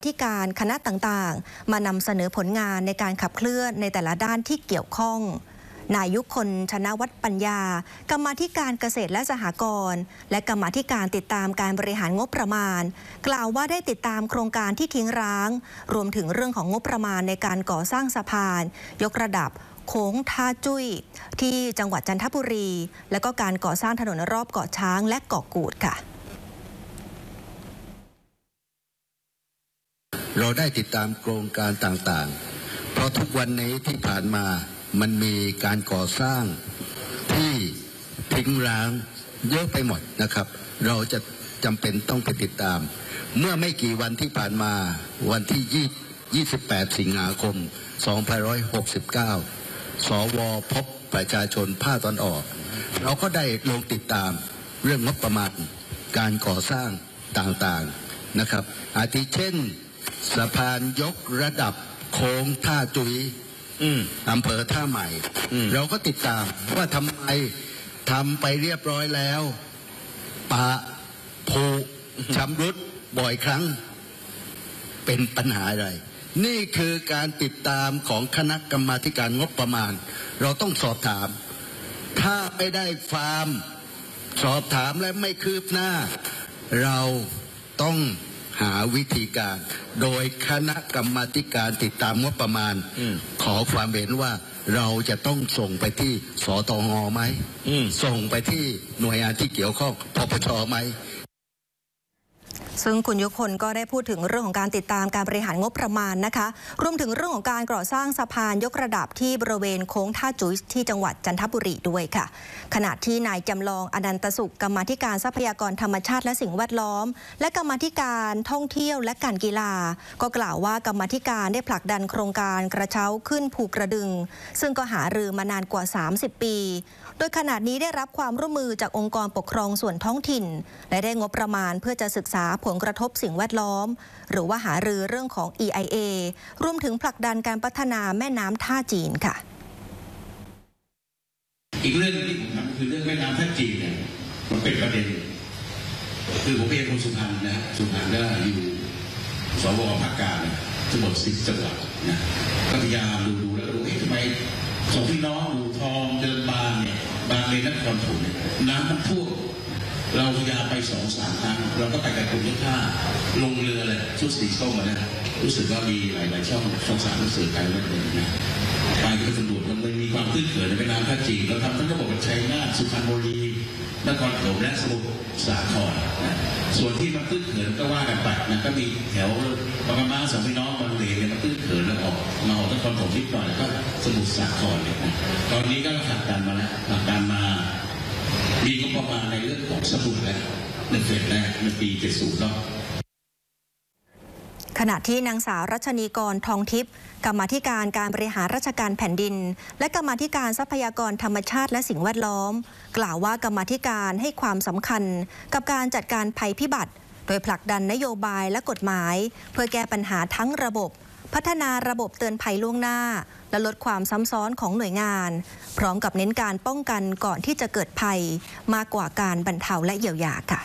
ที่การคณะต่างๆมานำเสนอผลงานในการขับเคลื่อนในแต่ละด้านที่เกี่ยวข้องนายยุคล ชนะวัฒน์ปัญญากรรมาธิการเกษตรและสหกรณ์และกรรมาธิการติดตามการบริหารงบประมาณกล่าวว่าได้ติดตามโครงการที่ทิ้งร้างรวมถึงเรื่องของงบประมาณในการก่อสร้างสะพานยกระดับโค้งท่าจุ้ยที่จังหวัดจันทบุรีและก็การก่อสร้างถนนรอบเกาะช้างและเกาะกูดค่ะเราได้ติดตามโครงการต่างๆเพราะทุกวันนี้ที่ผ่านมามันมีการก่อสร้างที่ทิ้งร้างเยอะไปหมดนะครับเราจะจำเป็นต้องไปติดตามเมื่อไม่กี่วันที่ผ่านมาวันที่28 สิงหาคม 2569 สว.พบประชาชนภาคตะวันออกเราก็ได้ลงติดตามเรื่องงบประมาณการก่อสร้างต่างๆนะครับอาทิเช่นสะพานยกระดับโค้งท่าจุยอำเภอท่าใหม่เราก็ติดตามว่าทำไมทำไปเรียบร้อยแล้วปะผูชำรุดบ่อยครั้งเป็นปัญหาอะไรนี่คือการติดตามของคณะกรรมาธิการงบประมาณเราต้องสอบถามถ้าไม่ได้ฟาร์มสอบถามและไม่คืบหน้าเราต้องหาวิธีการโดยคณะกรรมาธิการติดตามงบประมาณขอความเห็นว่าเราจะต้องส่งไปที่สตง.ไหมส่งไปที่หน่วยงานที่เกี่ยวข้องปปช.ไหมซึ่งคุณยุคนก็ได้พูดถึงเรื่องของการติดตามการบริหารงบประมาณนะคะรวมถึงเรื่องของการก่อสร้างสะพานยกระดับที่บริเวณโค้งท่าจุ๊ยที่จังหวัดจันทบุรีด้วยค่ะขณะที่นายจำลองอนันตสุขกรรมาธิการทรัพยากรธรรมชาติและสิ่งแวดล้อมและกรรมาธิการท่องเที่ยวและการกีฬาก็กล่าวว่ากรรมาธิการได้ผลักดันโครงการกระเช้าขึ้นภูกระดึงซึ่งก็หารือมานานกว่า30 ปีโดยขณะนี้ได้รับความร่วมมือจากองค์กรปกครองส่วนท้องถิ่นและได้งบประมาณเพื่อจะศึกษาผลกระทบสิ่งแวดล้อมหรือว่าหารือเรื่องของ EIA รวมถึงผลักดันการพัฒนาแม่น้ำท่าจีนค่ะอีกเรื่องที่ผมทำคือเรื่องแม่น้ำท่าจีนเนี่ยมันเป็นประเด็นคือผมเป็นคนสุพรรณนะสุพรรณก็อยู่สว.ภาคกลางทั้งหมด10 จังหวัดนะก็พยายามดูแล้วก็ดูทำไมสองพี่น้องอู่ทองเดินบางเนี่ยบางเลยนครปฐมน้ำมันท่วมเราพยายามไป2-3 ครั้งเราก็ไปกับกรมเจ้าท่าลงเรือเลยชุดสีส้มมาเนี่ยรู้สึกว่ามีหลายช่อง3หนังสือกันแล้วเลยนะไปก็สำรวจมันมีความตื้นเขินในแม่น้ำท่าจีนเราทำทั้งระบบชัยนาทสุพรรณบุรีนครปฐมและสมุทรสาครนะส่วนที่มันตื้นเขินก็ว่ากันไปนะก็มีแถวบางมาสองพี่น้องบางเลนเนี่ยมันตื้นเขินแล้วออกนครปฐมนิดหน่อยก็สมุทรสาครเนี่ยนะตอนนี้ก็ผลักดันมาแล้วผลักดันมามีงบประมาณในเรื่องของสมุดแล้ว1 เฟสแรกในปี70แล้วขณะที่นางสาวรัชนีกรทองทิพย์กรรมาธิการการบริหารราชการแผ่นดินและกรรมาธิการทรัพยากรธรรมชาติและสิ่งแวดล้อมกล่าวว่ากรรมาธิการให้ความสำคัญกับการจัดการภัยพิบัติโดยผลักดันนโยบายและกฎหมายเพื่อแก้ปัญหาทั้งระบบพัฒนาระบบเตือนภัยล่วงหน้าและลดความซ้ำซ้อนของหน่วยงานพร้อมกับเน้นการป้องกันก่อนที่จะเกิดภัยมากกว่าการบรรเทาและเยียวยาค่ะ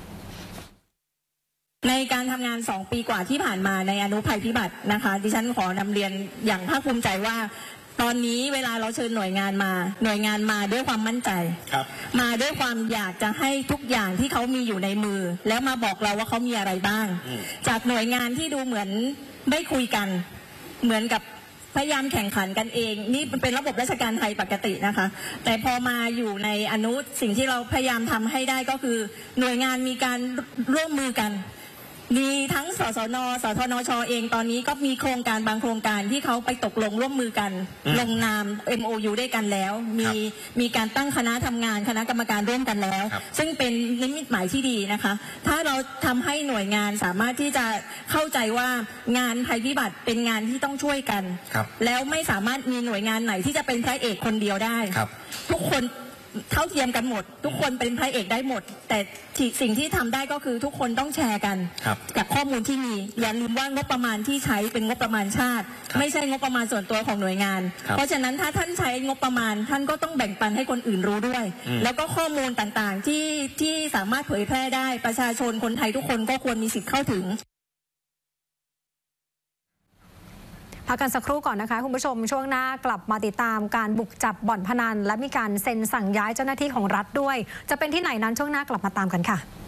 ในการทำงาน2 ปีกว่าที่ผ่านมาในอนุภัยพิบัตินะคะดิฉันขอนำเรียนอย่างภาคภูมิใจว่าตอนนี้เวลาเราเชิญหน่วยงานมาด้วยความมั่นใจมาด้วยความอยากจะให้ทุกอย่างที่เขามีอยู่ในมือแล้วมาบอกเราว่าเขามีอะไรบ้างจากหน่วยงานที่ดูเหมือนไม่คุยกันเหมือนกับพยายามแข่งขันกันเองนี่เป็นระบบราชการไทยปกตินะคะแต่พอมาอยู่ในอนุสิ่งที่เราพยายามทำให้ได้ก็คือหน่วยงานมีการร่วมมือกันมีทั้งสสน.สทนช.เองตอนนี้ก็มีโครงการบางโครงการที่เขาไปตกลงร่วมมือกันลงนาม MOU ด้วยกันแล้วมีการตั้งคณะทำงานคณะกรรมการร่วมกันแล้วซึ่งเป็นนิมิตหมายที่ดีนะคะถ้าเราทำให้หน่วยงานสามารถที่จะเข้าใจว่างานภัยพิบัติเป็นงานที่ต้องช่วยกันแล้วไม่สามารถมีหน่วยงานไหนที่จะเป็นพระเอกคนเดียวได้ทุกคนเท่าเทียมกันหมดทุกคนเป็นพระเอกได้หมดแต่สิ่งที่ทำได้ก็คือทุกคนต้องแชร์กันกับข้อมูลที่มีอย่าลืมว่างบประมาณที่ใช้เป็นงบประมาณชาติไม่ใช่งบประมาณส่วนตัวของหน่วยงานเพราะฉะนั้นถ้าท่านใช้งบประมาณท่านก็ต้องแบ่งปันให้คนอื่นรู้ด้วยแล้วก็ข้อมูลต่างๆที่สามารถเผยแพร่ได้ประชาชนคนไทยทุกคนก็ควรมีสิทธิ์เข้าถึงพักกันสักครู่ก่อนนะคะคุณผู้ชมช่วงหน้ากลับมาติดตามการบุกจับบ่อนพนันและมีการเซ็นสั่งย้ายเจ้าหน้าที่ของรัฐด้วยจะเป็นที่ไหนนั้นช่วงหน้ากลับมาตามกันค่ะ